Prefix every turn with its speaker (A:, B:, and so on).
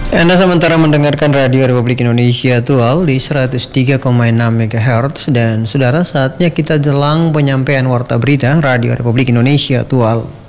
A: Anda sementara mendengarkan Radio Republik Indonesia Tual di 103,6 MHz dan saudara saatnya kita jelang penyampaian warta berita Radio Republik Indonesia Tual.